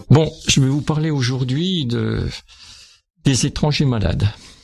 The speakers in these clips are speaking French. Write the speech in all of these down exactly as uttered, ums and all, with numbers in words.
Bon, je vais vous parler aujourd'hui de des étrangers malades.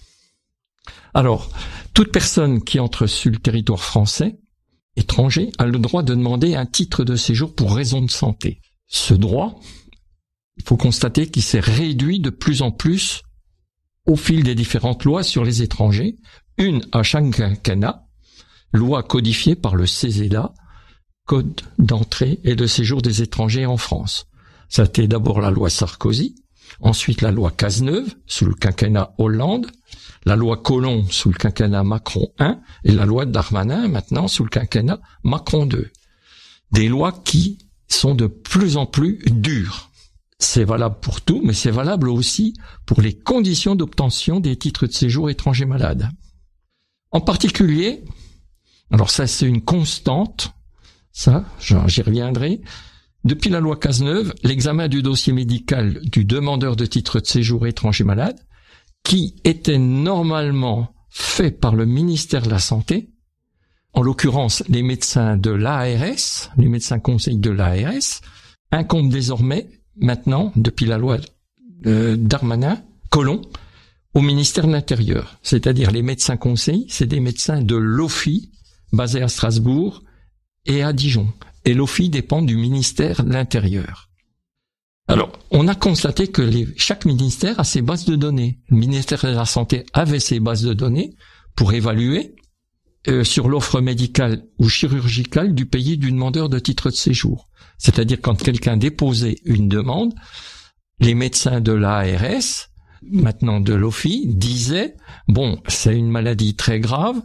Alors, toute personne qui entre sur le territoire français, étranger, a le droit de demander un titre de séjour pour raison de santé. Ce droit, il faut constater qu'il s'est réduit de plus en plus au fil des différentes lois sur les étrangers, une à chaque quinquennat, loi codifiée par le CESEDA, Code d'entrée et de séjour des étrangers en France. Ça a été d'abord la loi Sarkozy, ensuite la loi Cazeneuve, sous le quinquennat Hollande, la loi Collomb sous le quinquennat Macron un, et la loi Darmanin maintenant sous le quinquennat Macron deux. Des lois qui sont de plus en plus dures. C'est valable pour tout, mais c'est valable aussi pour les conditions d'obtention des titres de séjour étrangers malades. En particulier, alors ça c'est une constante, ça j'y reviendrai, depuis la loi Cazeneuve, l'examen du dossier médical du demandeur de titre de séjour étranger malade, qui était normalement fait par le ministère de la Santé, en l'occurrence les médecins de l'A R S, les médecins conseils de l'A R S, incombe désormais, maintenant, depuis la loi euh, Darmanin, Collomb, au ministère de l'Intérieur. C'est-à-dire les médecins conseils, c'est des médecins de l'O F I, basés à Strasbourg et à Dijon. Et l'O F I dépend du ministère de l'Intérieur. Alors, on a constaté que les, chaque ministère a ses bases de données. Le ministère de la Santé avait ses bases de données pour évaluer euh, sur l'offre médicale ou chirurgicale du pays du demandeur de titre de séjour. C'est-à-dire quand quelqu'un déposait une demande, les médecins de l'A R S, maintenant de l'O F I, disaient « Bon, c'est une maladie très grave,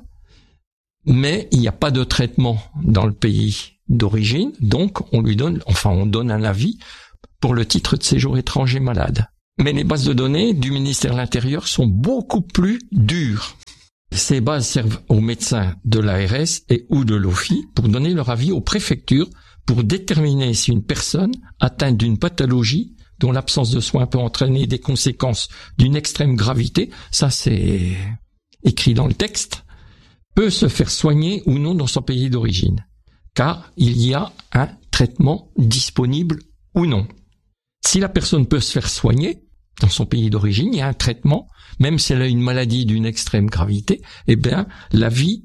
mais il n'y a pas de traitement dans le pays d'origine, donc on lui donne, enfin on donne un avis pour le titre de séjour étranger malade. » Mais les bases de données du ministère de l'Intérieur sont beaucoup plus dures. Ces bases servent aux médecins de l'A R S et ou de l'O F I pour donner leur avis aux préfectures pour déterminer si une personne atteinte d'une pathologie dont l'absence de soins peut entraîner des conséquences d'une extrême gravité, ça c'est écrit dans le texte, peut se faire soigner ou non dans son pays d'origine, car il y a un traitement disponible ou non. Si la personne peut se faire soigner dans son pays d'origine, il y a un traitement, même si elle a une maladie d'une extrême gravité, eh bien l'avis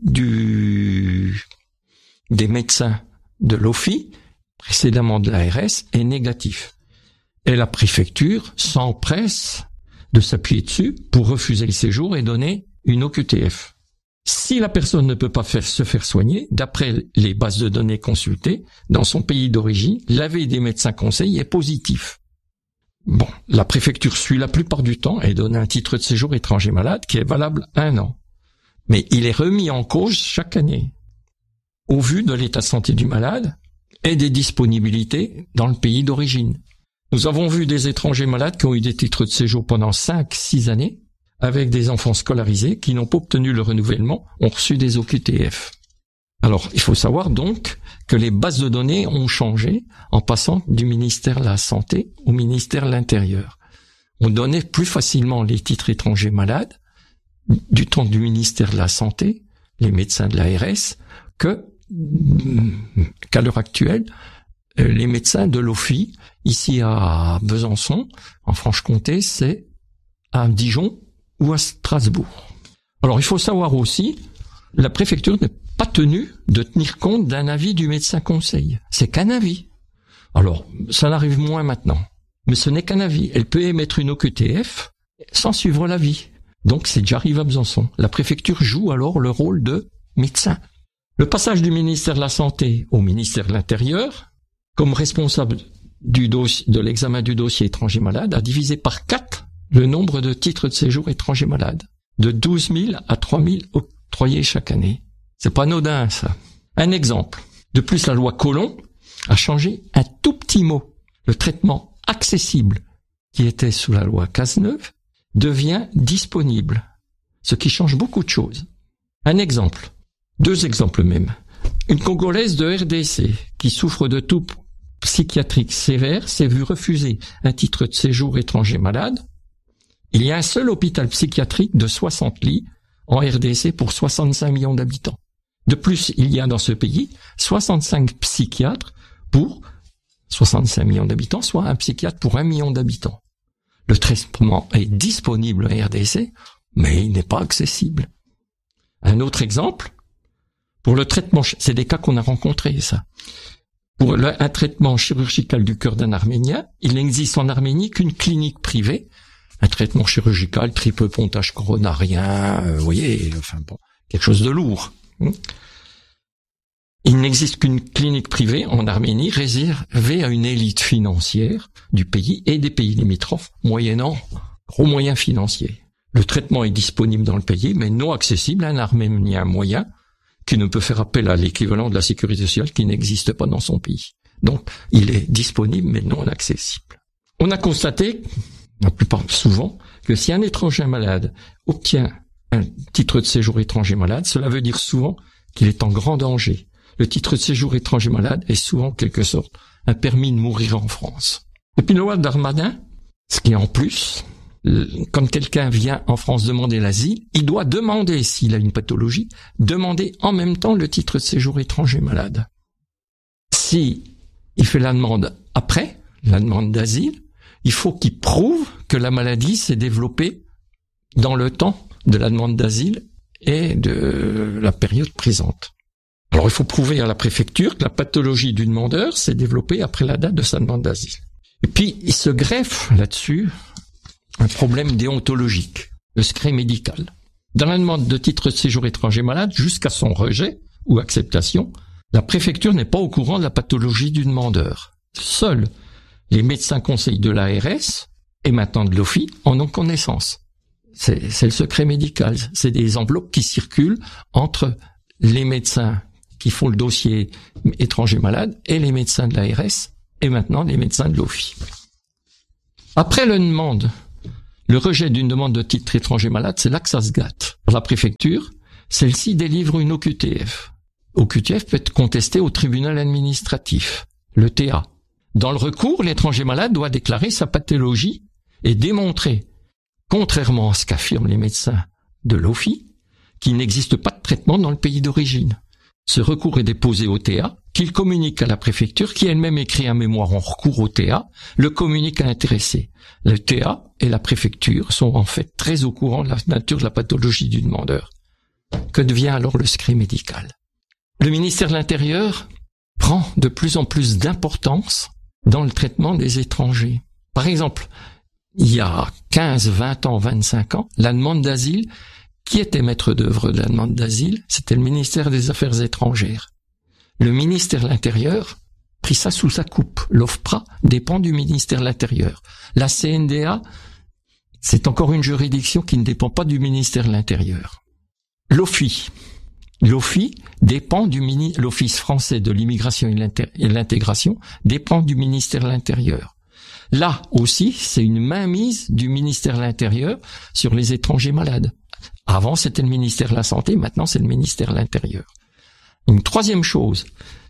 du des médecins de l'O F I, précédemment de l'A R S, est négatif. Et la préfecture s'empresse de s'appuyer dessus pour refuser le séjour et donner une O Q T F. Si la personne ne peut pas faire, se faire soigner, d'après les bases de données consultées, dans son pays d'origine, l'avis des médecins conseils est positif. Bon, la préfecture suit la plupart du temps et donne un titre de séjour étranger malade qui est valable un an. Mais il est remis en cause chaque année, au vu de l'état de santé du malade et des disponibilités dans le pays d'origine. Nous avons vu des étrangers malades qui ont eu des titres de séjour pendant cinq six années, avec des enfants scolarisés qui n'ont pas obtenu le renouvellement, ont reçu des O Q T F. Alors, il faut savoir donc que les bases de données ont changé en passant du ministère de la Santé au ministère de l'Intérieur. On donnait plus facilement les titres étrangers malades du temps du ministère de la Santé, les médecins de l'A R S, que qu'à l'heure actuelle, les médecins de l'O F I, ici à Besançon, en Franche-Comté, c'est à Dijon ou à Strasbourg. Alors il faut savoir aussi, la préfecture n'est pas tenue de tenir compte d'un avis du médecin conseil. C'est qu'un avis. Alors, ça n'arrive moins maintenant, mais ce n'est qu'un avis. Elle peut émettre une O Q T F sans suivre l'avis. Donc c'est déjà arrivé à Besançon. La préfecture joue alors le rôle de médecin. Le passage du ministère de la Santé au ministère de l'Intérieur, comme responsable du dossier, de l'examen du dossier étranger malade, a divisé par quatre le nombre de titres de séjour étrangers malades, de douze mille à trois mille octroyés chaque année. C'est pas anodin, ça. Un exemple. De plus, la loi Collomb a changé un tout petit mot. Le traitement accessible, qui était sous la loi Cazeneuve, devient disponible, ce qui change beaucoup de choses. Un exemple. Deux exemples même. Une Congolaise de R D C qui souffre de troubles psychiatriques sévères s'est vue refuser un titre de séjour étranger malade. Il y a un seul hôpital psychiatrique de soixante lits en R D C pour soixante-cinq millions d'habitants. De plus, il y a dans ce pays soixante-cinq psychiatres pour soixante-cinq millions d'habitants, soit un psychiatre pour un million d'habitants. Le traitement est disponible en R D C, mais il n'est pas accessible. Un autre exemple, pour le traitement, c'est des cas qu'on a rencontrés, ça. Pour le, un traitement chirurgical du cœur d'un Arménien, il n'existe en Arménie qu'une clinique privée, un traitement chirurgical, triple pontage coronarien, euh, vous voyez, enfin bon, quelque chose de lourd. Il n'existe qu'une clinique privée en Arménie réservée à une élite financière du pays et des pays limitrophes, moyennant gros moyens financiers. Le traitement est disponible dans le pays, mais non accessible à un Arménien moyen qui ne peut faire appel à l'équivalent de la sécurité sociale qui n'existe pas dans son pays. Donc, il est disponible, mais non accessible. On a constaté, la plupart souvent, que si un étranger malade obtient un titre de séjour étranger malade, cela veut dire souvent qu'il est en grand danger. Le titre de séjour étranger malade est souvent, en quelque sorte, un permis de mourir en France. Depuis la loi Darmanin, ce qui est en plus, quand quelqu'un vient en France demander l'asile, il doit demander, s'il a une pathologie, demander en même temps le titre de séjour étranger malade. Si il fait la demande après, la demande d'asile, il faut qu'il prouve que la maladie s'est développée dans le temps de la demande d'asile et de la période présente. Alors il faut prouver à la préfecture que la pathologie du demandeur s'est développée après la date de sa demande d'asile. Et puis il se greffe là-dessus un problème déontologique, le secret médical. Dans la demande de titre de séjour étranger malade, jusqu'à son rejet ou acceptation, la préfecture n'est pas au courant de la pathologie du demandeur. Seuls les médecins conseils de l'A R S et maintenant de l'O F I en ont connaissance. C'est, c'est le secret médical. C'est des enveloppes qui circulent entre les médecins qui font le dossier étranger malade et les médecins de l'A R S et maintenant les médecins de l'O F I. Après la demande, le rejet d'une demande de titre étranger malade, c'est là que ça se gâte. Pour la préfecture, celle-ci délivre une O Q T F. O Q T F peut être contestée au tribunal administratif, le T A. Dans le recours, l'étranger malade doit déclarer sa pathologie et démontrer, contrairement à ce qu'affirment les médecins de l'O F I, qu'il n'existe pas de traitement dans le pays d'origine. Ce recours est déposé au T A, qu'il communique à la préfecture, qui elle-même écrit un mémoire en recours au T A, le communique à l'intéressé. Le T A et la préfecture sont en fait très au courant de la nature de la pathologie du demandeur. Que devient alors le secret médical? Le ministère de l'Intérieur prend de plus en plus d'importance dans le traitement des étrangers. Par exemple, il y a quinze, vingt ans, vingt-cinq ans, la demande d'asile, qui était maître d'œuvre de la demande d'asile? C'était le ministère des Affaires étrangères. Le ministère de l'Intérieur prit ça sous sa coupe. L'O F P R A dépend du ministère de l'Intérieur. La C N D A, c'est encore une juridiction qui ne dépend pas du ministère de l'Intérieur. L'O F I. L'O F I dépend du mini, l'Office français de l'immigration et l'intégration dépend du ministère de l'Intérieur. Là aussi, c'est une mainmise du ministère de l'Intérieur sur les étrangers malades. Avant, c'était le ministère de la Santé, maintenant c'est le ministère de l'Intérieur. Une troisième chose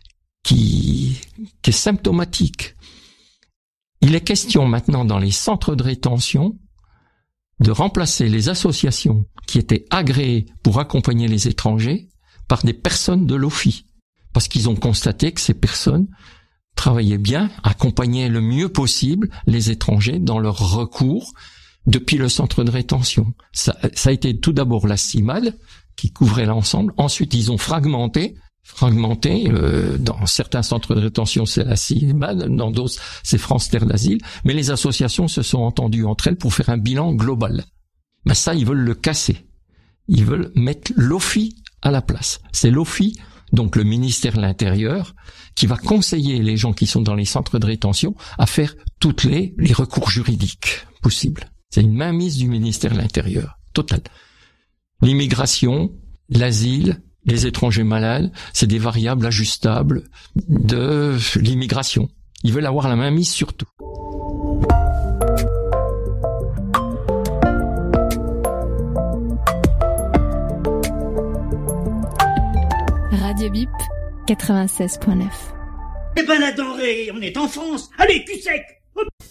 qui, qui est symptomatique, il est question maintenant dans les centres de rétention de remplacer les associations qui étaient agréées pour accompagner les étrangers par des personnes de l'O F I, parce qu'ils ont constaté que ces personnes travaillaient bien, accompagnaient le mieux possible les étrangers dans leur recours depuis le centre de rétention. Ça, ça a été tout d'abord la CIMAD qui couvrait l'ensemble. Ensuite, ils ont fragmenté, fragmenté. Euh, dans certains centres de rétention, c'est la CIMAD, dans d'autres, c'est France Terre d'Asile. Mais les associations se sont entendues entre elles pour faire un bilan global. Mais ça, ils veulent le casser. Ils veulent mettre l'O F I à la place. C'est l'O F I, donc le ministère de l'Intérieur, qui va conseiller les gens qui sont dans les centres de rétention à faire toutes les, les recours juridiques possibles. C'est une mainmise du ministère de l'Intérieur, totale. L'immigration, l'asile, les étrangers malades, c'est des variables ajustables de l'immigration. Ils veulent avoir la mainmise sur tout. Radio Bip quatre-vingt-seize point neuf. Eh ben la denrée, on est en France. Allez, cul sec. Hop.